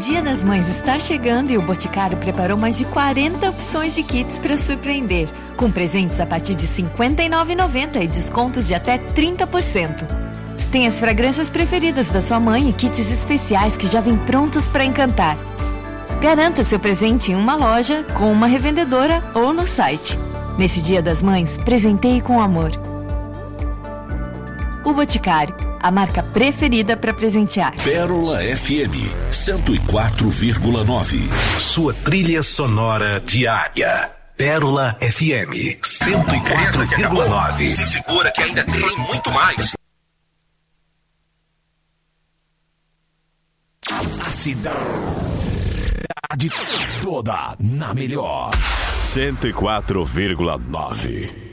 Dia das Mães está chegando e o Boticário preparou mais de 40 opções de kits para surpreender, com presentes a partir de R$ 59,90 e descontos de até 30%. Tem as fragrâncias preferidas da sua mãe e kits especiais que já vêm prontos para encantar. Garanta seu presente em uma loja, com uma revendedora ou no site. Neste Dia das Mães, presenteie com amor. O Boticário, a marca preferida para presentear. Pérola FM 104,9. Sua trilha sonora diária. Pérola FM 104,9. Se segura que ainda tem muito mais. A cidade toda na melhor. 104,9.